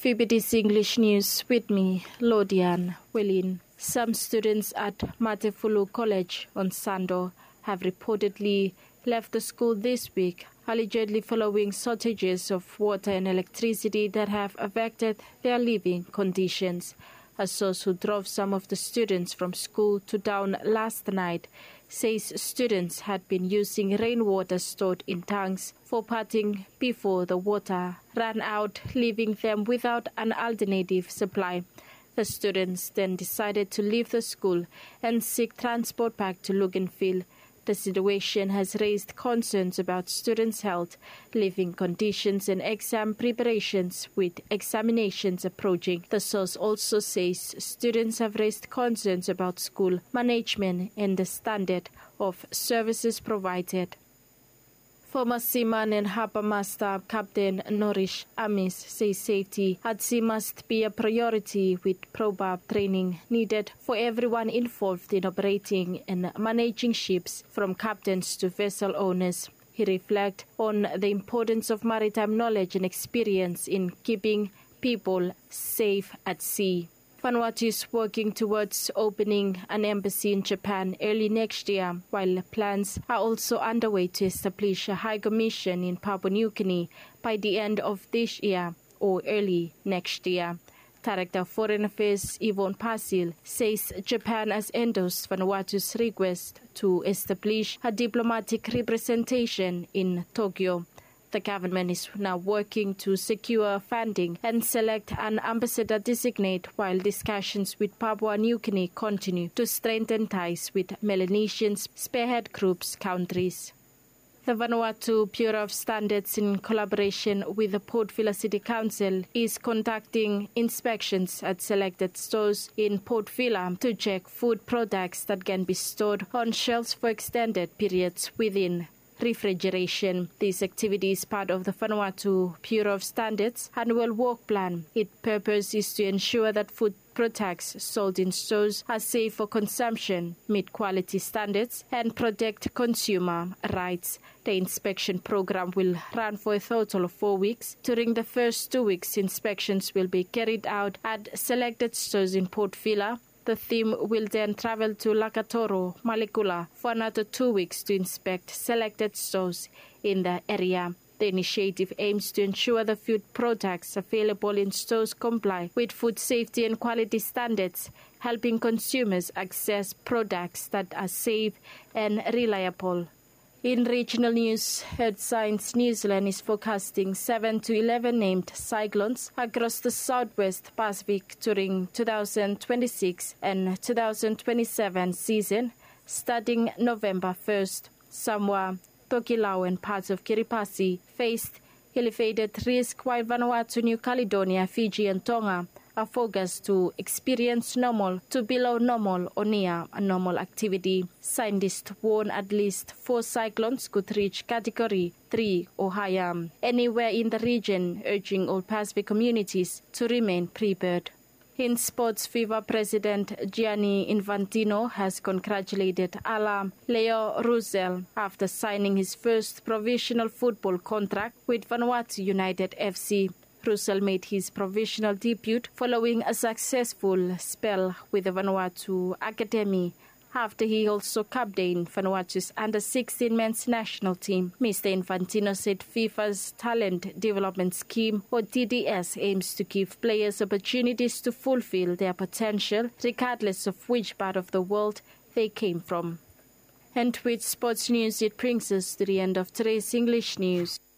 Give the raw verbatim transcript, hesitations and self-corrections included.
V B D's English News with me, Lodian Welin. Some students at Matefulu College on Sando have reportedly left the school this week, allegedly following shortages of water and electricity that have affected their living conditions. A source who drove some of the students from school to town last night says students had been using rainwater stored in tanks for bathing before the water ran out, leaving them without an alternative supply. The students then decided to leave the school and seek transport back to Luganville. The situation has raised concerns about students' health, living conditions and exam preparations with examinations approaching. The source also says students have raised concerns about school management and the standard of services provided. Former seaman and harbour master Captain Norish Amis says safety at sea must be a priority with proper training needed for everyone involved in operating and managing ships, from captains to vessel owners. He reflects on the importance of maritime knowledge and experience in keeping people safe at sea. Vanuatu is working towards opening an embassy in Japan early next year, while plans are also underway to establish a high commission in Papua New Guinea by the end of this year or early next year. Director of Foreign Affairs Yvonne Pasil says Japan has endorsed Vanuatu's request to establish a diplomatic representation in Tokyo. The government is now working to secure funding and select an ambassador designate, while discussions with Papua New Guinea continue to strengthen ties with Melanesian spearhead groups countries. The Vanuatu Bureau of Standards, in collaboration with the Port Vila City Council, is conducting inspections at selected stores in Port Vila to check food products that can be stored on shelves for extended periods within refrigeration. This activity is part of the Vanuatu Bureau of Standards annual work plan. Its purpose is to ensure that food products sold in stores are safe for consumption, meet quality standards, and protect consumer rights. The inspection program will run for a total of four weeks. During the first two weeks, inspections will be carried out at selected stores in Port Vila. The team will then travel to Lakatoro, Malekula for another two weeks to inspect selected stores in the area. The initiative aims to ensure the food products available in stores comply with food safety and quality standards, helping consumers access products that are safe and reliable. In regional news, Earth Science New Zealand is forecasting seven to eleven named cyclones across the southwest Pacific during two thousand twenty-six and two thousand twenty-seven season, starting November first. Samoa, Tokelau and parts of Kiribati faced elevated risk, while Vanuatu, New Caledonia, Fiji and Tonga are forecast to experience normal to below normal or near a normal activity. Scientists warn at least four cyclones could reach category three or higher anywhere in the region, urging all Pacific communities to remain prepared. In sports, FIFA President Gianni Infantino has congratulated Alain Leo Russell after signing his first professional football contract with Vanuatu United F C. Russell made his professional debut following a successful spell with the Vanuatu Academy, after he also captained Vanuatu's under sixteen men's national team. Mister Infantino said FIFA's Talent Development Scheme, or T D S, aims to give players opportunities to fulfill their potential, regardless of which part of the world they came from. And with sports news, it brings us to the end of today's English news.